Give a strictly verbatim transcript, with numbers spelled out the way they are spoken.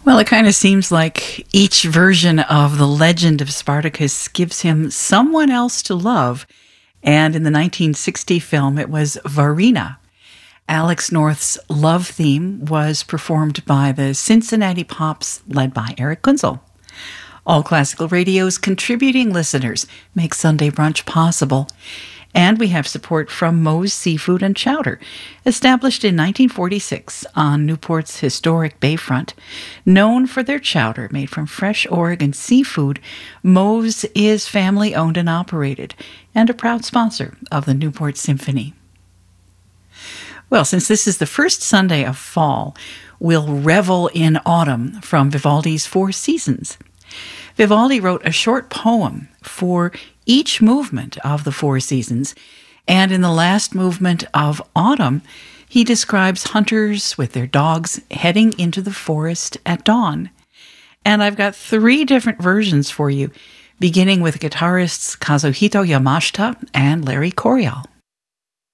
Well, it kind of seems like each version of the legend of Spartacus gives him someone else to love. And in the nineteen sixty film, it was Varina. Alex North's love theme was performed by the Cincinnati Pops, led by Eric Kunzel. All Classical Radio's contributing listeners make Sunday Brunch possible. And we have support from Moe's Seafood and Chowder, established in nineteen forty-six on Newport's historic bayfront. Known for their chowder made from fresh Oregon seafood, Moe's is family-owned and operated, and a proud sponsor of the Newport Symphony. Well, since this is the first Sunday of fall, we'll revel in autumn from Vivaldi's Four Seasons. Vivaldi wrote a short poem for each movement of the Four Seasons, and in the last movement of autumn, he describes hunters with their dogs heading into the forest at dawn. And I've got three different versions for you, beginning with guitarists Kazuhito Yamashita and Larry Coryell.